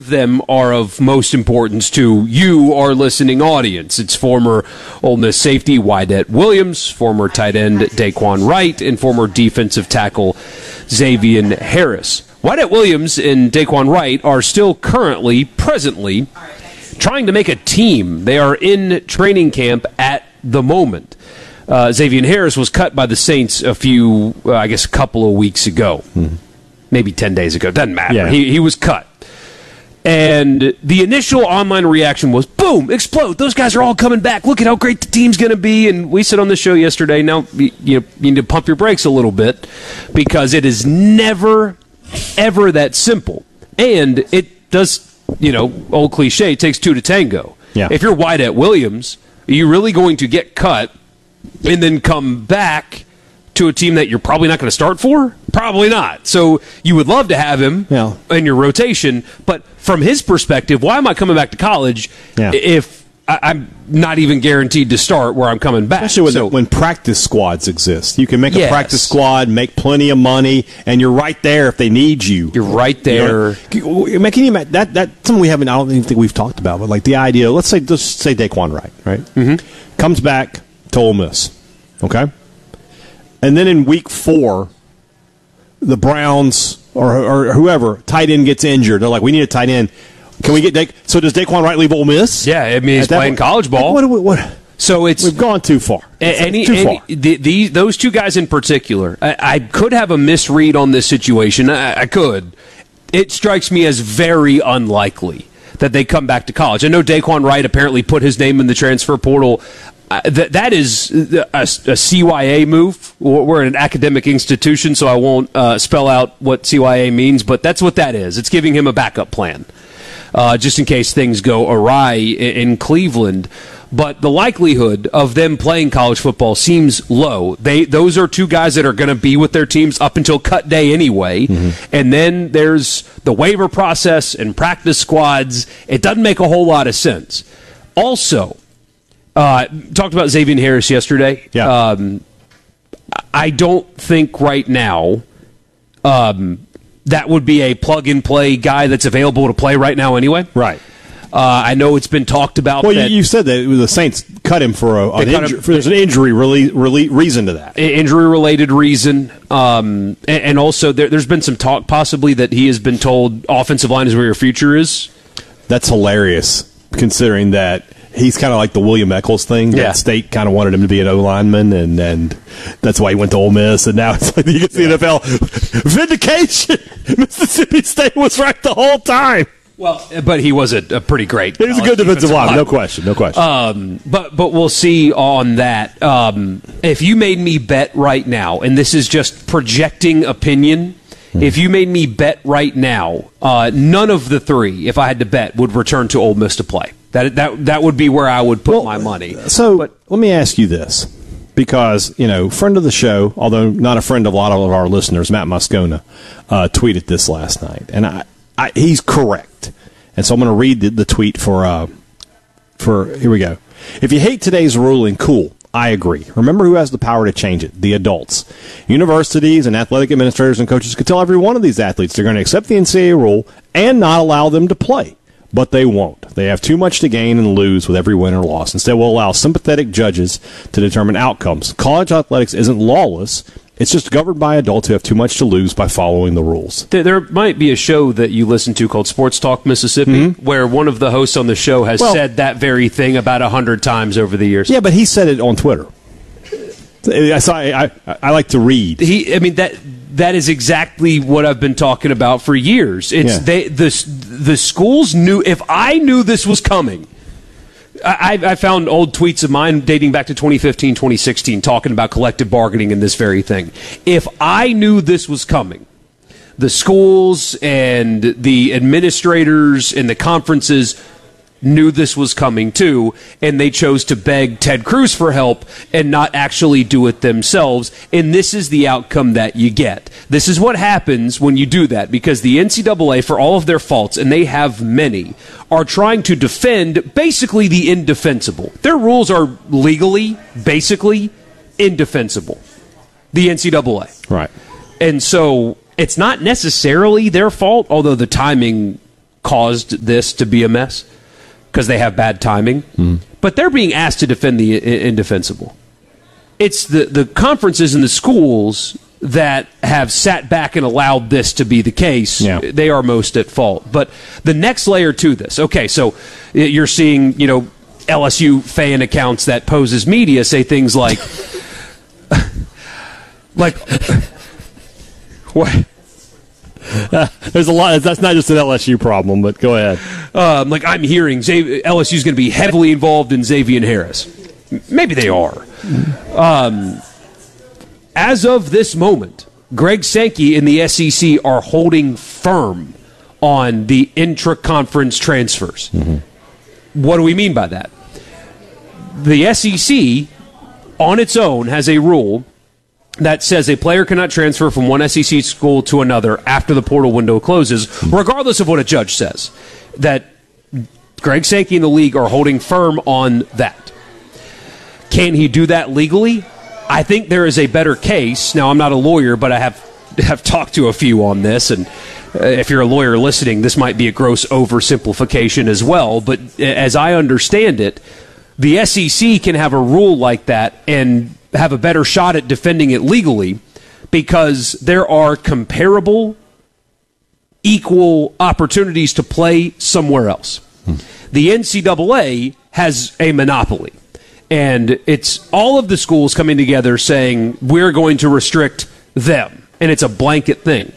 them are of most importance to you, our listening audience. It's former Ole Miss safety Wydett Williams, former tight end Daquan Wright, and former defensive tackle Xavier Harris. Wydett Williams and Daquan Wright are still presently, trying to make a team. They are in training camp at the moment. Xavier Harris was cut by the Saints a couple of weeks ago. Maybe 10 days ago. Doesn't matter. Yeah. He was cut. And the initial online reaction was, boom, explode. Those guys are all coming back. Look at how great the team's going to be. And we said on the show yesterday, now you need to pump your brakes a little bit because it is never, ever that simple. And it does, old cliche, it takes two to tango. Yeah. If you're Wydett Williams, are you really going to get cut and then come back to a team that you're probably not going to start for? Probably not. So you would love to have him in your rotation, but from his perspective, why am I coming back to college if I'm not even guaranteed to start where I'm coming back? Especially when practice squads exist. You can make a practice squad, make plenty of money, and you're right there if they need you. You're right there. Can you imagine that's something I don't even think we've talked about, but like the idea, let's say Daquan Wright, right? Mm-hmm. Comes back to Ole Miss, okay? And then in week 4, the Browns or whoever, tight end gets injured. They're like, we need a tight end. Can we get so does Daquan Wright leave Ole Miss? Yeah, I mean, he's playing college ball. What? So we've gone too far. Those two guys in particular, I could have a misread on this situation. I could. It strikes me as very unlikely that they come back to college. I know Daquan Wright apparently put his name in the transfer portal. That is a CYA move. We're an academic institution, so I won't spell out what CYA means, but that's what that is. It's giving him a backup plan, just in case things go awry in Cleveland. But the likelihood of them playing college football seems low. Those are two guys that are going to be with their teams up until cut day anyway. Mm-hmm. And then there's the waiver process and practice squads. It doesn't make a whole lot of sense. Also, talked about Xavier Harris yesterday. Yeah. I don't think right now that would be a plug-and-play guy that's available to play right now anyway. Right. I know it's been talked about. Well, you said that the Saints cut him for there's an injury reason to that. Injury-related reason. And also there's been some talk possibly that he has been told offensive line is where your future is. That's hilarious, considering that he's kind of like the William Eccles thing. Yeah. That State kind of wanted him to be an O-lineman, and that's why he went to Ole Miss. And now it's like you get the NFL vindication. Mississippi State was right the whole time. Well, but he was a pretty great. He was a good defensive lineman, no question. But we'll see on that. If you made me bet right now, and this is just projecting opinion. If you made me bet right now, none of the three, if I had to bet, would return to Ole Miss to play. That would be where I would put my money. So let me ask you this, because friend of the show, although not a friend of a lot of our listeners, Matt Moscona, tweeted this last night, and he's correct. And so I'm going to read the tweet for here we go. If you hate today's ruling, cool. I agree. Remember who has the power to change it? The adults. Universities and athletic administrators and coaches could tell every one of these athletes they're going to accept the NCAA rule and not allow them to play. But they won't. They have too much to gain and lose with every win or loss. Instead, we'll allow sympathetic judges to determine outcomes. College athletics isn't lawless. It's just governed by adults who have too much to lose by following the rules. There might be a show that you listen to called Sports Talk Mississippi, where one of the hosts on the show has said that very thing about 100 times over the years. Yeah, but he said it on Twitter. I like to read. That is exactly what I've been talking about for years. The schools knew. If I knew this was coming, I found old tweets of mine dating back to 2015, 2016, talking about collective bargaining and this very thing. If I knew this was coming, the schools and the administrators and the conferences knew this was coming too, and they chose to beg Ted Cruz for help and not actually do it themselves. And this is the outcome that you get. This is what happens when you do that, because the NCAA, for all of their faults, and they have many, are trying to defend basically the indefensible. Their rules are legally, basically, indefensible. The NCAA. Right. And so it's not necessarily their fault, although the timing caused this to be a mess because they have bad timing. But they're being asked to defend the indefensible. It's the conferences and the schools that have sat back and allowed this to be the case. Yeah. They are most at fault. But the next layer to this, okay, so you're seeing, LSU fan accounts that pose as media say things like, what? There's a lot. That's not just an LSU problem, but go ahead. I'm hearing LSU is going to be heavily involved in Xavier Harris. Maybe they are. As of this moment, Greg Sankey and the SEC are holding firm on the intra-conference transfers. What do we mean by that? The SEC, on its own, has a rule that says a player cannot transfer from one SEC school to another after the portal window closes, regardless of what a judge says. That Greg Sankey and the league are holding firm on that. Can he do that legally? I think there is a better case. Now, I'm not a lawyer, but I have talked to a few on this, and if you're a lawyer listening, this might be a gross oversimplification as well. But as I understand it, the SEC can have a rule like that and have a better shot at defending it legally because there are comparable, equal opportunities to play somewhere else. The NCAA has a monopoly. And it's all of the schools coming together saying, we're going to restrict them. And it's a blanket thing.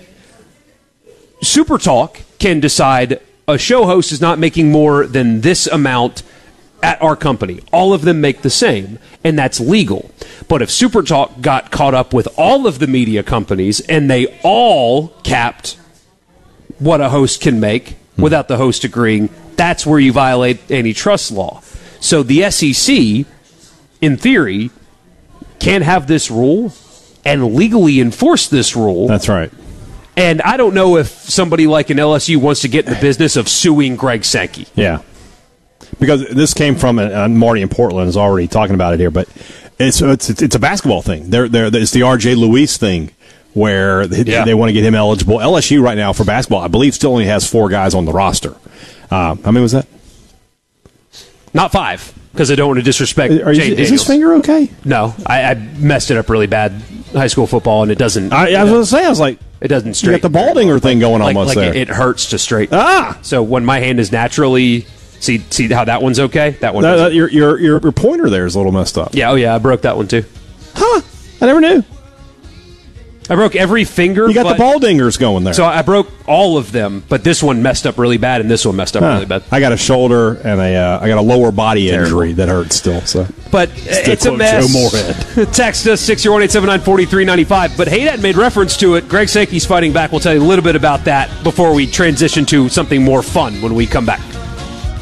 Super Talk can decide a show host is not making more than this amount at our company. All of them make the same, and that's legal. But if Super Talk got caught up with all of the media companies and they all capped what a host can make without the host agreeing, that's where you violate antitrust law. So the SEC, in theory, can have this rule and legally enforce this rule. That's right. And I don't know if somebody like an LSU wants to get in the business of suing Greg Sankey. Yeah. Because this came from, Marty in Portland is already talking about it here, but it's a basketball thing. It's the R.J. Luis thing where they want to get him eligible. LSU right now for basketball, I believe, still only has 4 guys on the roster. How many was that? Not 5. Because I don't want to disrespect Jane Daniels. Is his finger okay? No, I messed it up really bad. High school football, and it doesn't. I was going to say, I was like, it doesn't straighten. You got the Baldinger thing going almost there. It hurts to straighten. Ah! So when my hand is naturally, see how that one's okay. That one. Your pointer there is a little messed up. Yeah. Oh yeah, I broke that one too. Huh? I never knew. I broke every finger. You got the Baldingers going there. So I broke all of them, but this one messed up really bad, and this one messed up really bad. I got a shoulder and I got a lower body injury that hurts still. So, but it's a mess. Joe Moorhead. Text us 601-879-4395. But Haydad made reference to it. Greg Sankey's fighting back. We'll tell you a little bit about that before we transition to something more fun when we come back.